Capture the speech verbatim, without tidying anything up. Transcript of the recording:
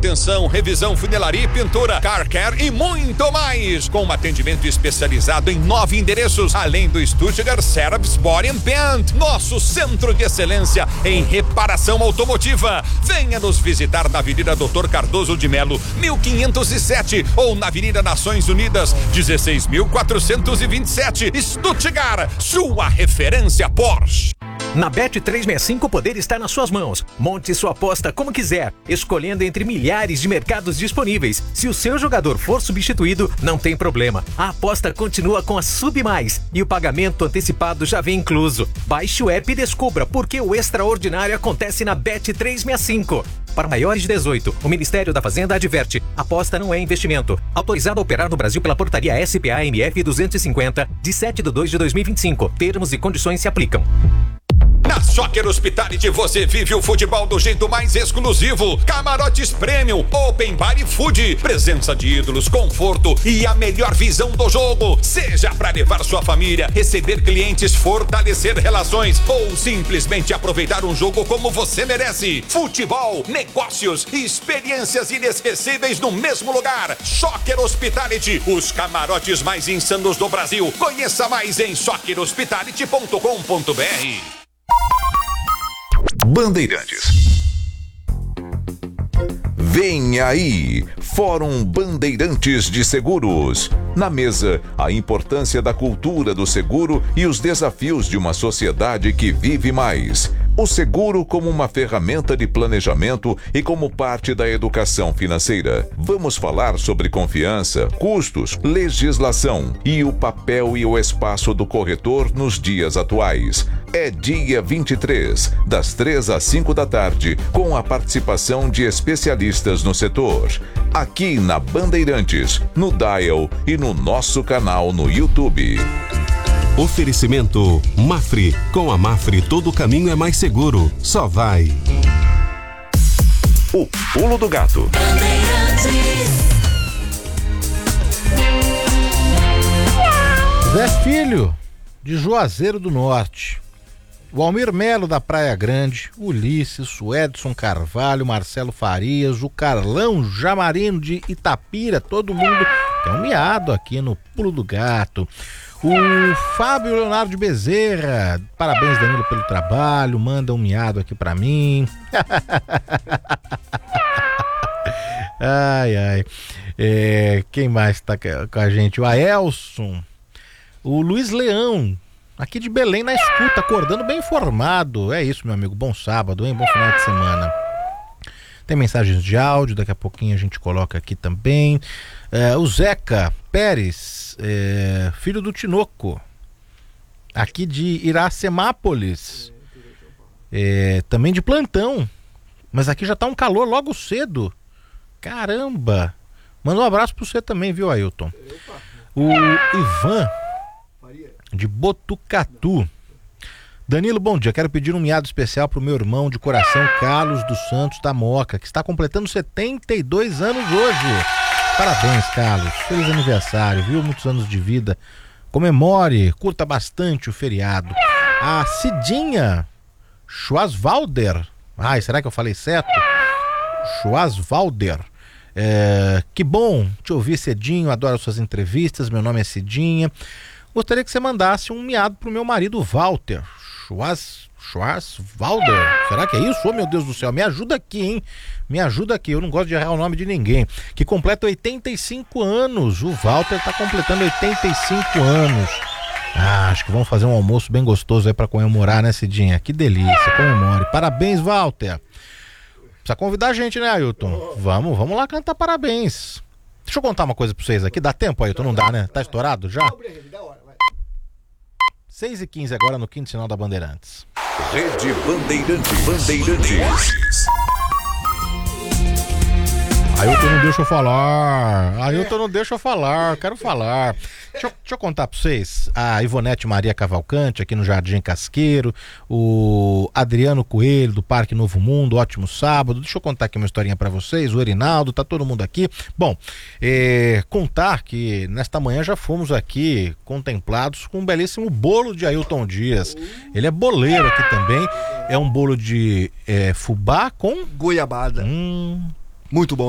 manutenção, revisão, funilaria e pintura, car care e muito mais. Com um atendimento especializado em nove endereços, além do Stuttgart Service Body and Paint, nosso centro de excelência em reparação automotiva. Venha nos visitar na Avenida Doutor Cardoso de Melo, mil quinhentos e sete, ou na Avenida Nações Unidas, dezesseis mil quatrocentos e vinte e sete, Stuttgart, sua referência Porsche. Na Bet trezentos e sessenta e cinco o poder está nas suas mãos. Monte sua aposta como quiser, escolhendo entre milhares de mercados disponíveis. Se o seu jogador for substituído, não tem problema. A aposta continua com a Sub Mais e o pagamento antecipado já vem incluso. Baixe o app e descubra por que o extraordinário acontece na Bet trezentos e sessenta e cinco. Para maiores de dezoito, o Ministério da Fazenda adverte: aposta não é investimento. Autorizado a operar no Brasil pela portaria S P A M F duzentos e cinquenta, de sete de dois de dois mil e vinte e cinco. Termos e condições se aplicam. Na Soccer Hospitality você vive o futebol do jeito mais exclusivo. Camarotes Premium, Open Bar e Food, presença de ídolos, conforto e a melhor visão do jogo. Seja para levar sua família, receber clientes, fortalecer relações ou simplesmente aproveitar um jogo como você merece. Futebol, negócios e experiências inesquecíveis no mesmo lugar. Soccer Hospitality, os camarotes mais insanos do Brasil. Conheça mais em soccer hospitality ponto com ponto b r. Bandeirantes. Vem aí, Fórum Bandeirantes de Seguros. Na mesa, a importância da cultura do seguro e os desafios de uma sociedade que vive mais. O seguro como uma ferramenta de planejamento e como parte da educação financeira. Vamos falar sobre confiança, custos, legislação e o papel e o espaço do corretor nos dias atuais. É dia vinte e três, das três às cinco da tarde, com a participação de especialistas no setor. Aqui na Bandeirantes, no Dial e no nosso canal no YouTube. Oferecimento Mafre. Com a Mafre todo caminho é mais seguro. Só vai. O Pulo do Gato. Zé Filho, de Juazeiro do Norte. O Almir Melo da Praia Grande, o Ulisses, o Edson Carvalho, Marcelo Farias, o Carlão Jamarino de Itapira, todo mundo tem um miado aqui no Pulo do Gato. O Fábio Leonardo de Bezerra, parabéns Danilo pelo trabalho, manda um miado aqui pra mim. Ai, ai. É, quem mais tá com a gente? O Aelson, o Luiz Leão, aqui de Belém na escuta, acordando bem informado. É isso, meu amigo, bom sábado, hein? Bom final de semana. Tem mensagens de áudio, daqui a pouquinho a gente coloca aqui também. É, o Zeca Pérez, é, filho do Tinoco, aqui de Iracemápolis, é, também de plantão, mas aqui já tá um calor logo cedo. Caramba! Manda um abraço pro você também, viu, Ailton? O Ivan, de Botucatu. Danilo, bom dia. Quero pedir um miado especial pro meu irmão de coração, Carlos dos Santos da Moca, que está completando setenta e dois anos hoje. Parabéns, Carlos. Feliz aniversário, viu? Muitos anos de vida. Comemore, curta bastante o feriado. A Cidinha Schwarzwalder. Ai, será que eu falei certo? Schwarzwalder. É, que bom te ouvir, Cidinho. Adoro suas entrevistas. Meu nome é Cidinha. Gostaria que você mandasse um miado pro meu marido, Walter. Schwarz, Schwarzwalder. Será que é isso? Oh, meu Deus do céu, me ajuda aqui, hein? Me ajuda aqui, eu não gosto de errar o nome de ninguém. Que completa oitenta e cinco anos. O Walter tá completando oitenta e cinco anos. Ah, acho que vamos fazer um almoço bem gostoso aí pra comemorar, né, Cidinha? Que delícia, comemore. Parabéns, Walter. Precisa convidar a gente, né, Ailton? Vamos, vamos lá cantar parabéns. Deixa eu contar uma coisa pra vocês aqui. Dá tempo, Ailton? Não dá, né? Tá estourado já? seis e quinze agora no quinto sinal da Bandeirantes. Rede Bandeirantes. Bandeirantes. Ailton não deixa eu falar. Ailton não deixa eu falar. Quero falar. Deixa eu, deixa eu contar pra vocês. A Ivonete Maria Cavalcante, aqui no Jardim Casqueiro. O Adriano Coelho, do Parque Novo Mundo. Ótimo sábado. Deixa eu contar aqui uma historinha pra vocês. O Erinaldo, tá todo mundo aqui. Bom, é, contar que nesta manhã já fomos aqui contemplados com um belíssimo bolo de Ailton Dias. Ele é boleiro aqui também. É um bolo de é, fubá com goiabada. Hum, muito bom.